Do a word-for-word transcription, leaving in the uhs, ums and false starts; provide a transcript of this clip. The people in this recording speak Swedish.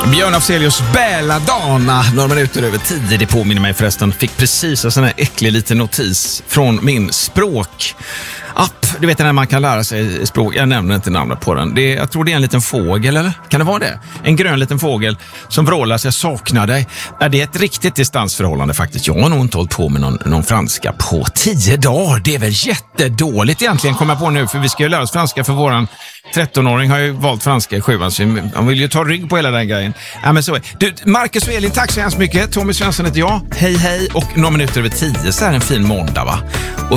Björn Afzelius Belladonna, några minuter över tio. Det påminner mig förresten, fick precis en sån här äcklig liten notis från min språk app. Du vet när man kan lära sig språk. Jag nämner inte namnet på den. Det är, jag tror det är en liten fågel, eller? Kan det vara det? En grön liten fågel som vrålar, jag saknar dig. Är det ett riktigt distansförhållande faktiskt? Jag har nog inte hållit på med någon, någon franska på tio dagar. Det är väl jättedåligt egentligen, kommer jag på nu. För vi ska ju lära oss franska, för våran trettonåring har ju valt franska i sjuan. Så han vill ju ta rygg på hela den grejen. Ja, men så är. Du, Marcus och Elin, tack så hemskt mycket. Tommy Svensson heter jag. Hej hej, och några minuter över tio så är en fin måndag, va? Och